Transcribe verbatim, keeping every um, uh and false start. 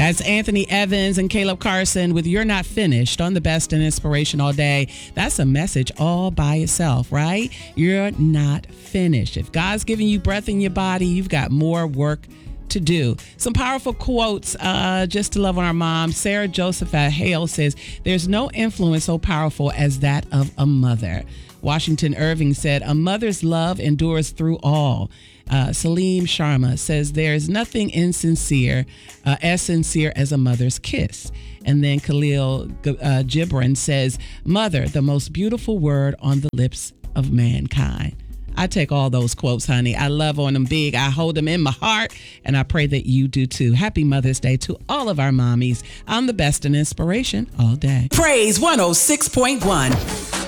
That's Anthony Evans and Caleb Carson with You're Not Finished on the Best in Inspiration All Day. That's a message all by itself, right? You're not finished. If God's giving you breath in your body, you've got more work to do. Some powerful quotes uh, just to love on our mom. Sarah Joseph at Hale says, there's no influence so powerful as that of a mother. Washington Irving said, a mother's love endures through all. Uh, Salim Sharma says, there's nothing insincere, uh, as sincere as a mother's kiss. And then Khalil uh, Gibran says, mother, the most beautiful word on the lips of mankind. I take all those quotes, honey. I love on them big. I hold them in my heart, and I pray that you do too. Happy Mother's Day to all of our mommies. I'm the best in inspiration all day. Praise one oh six point one.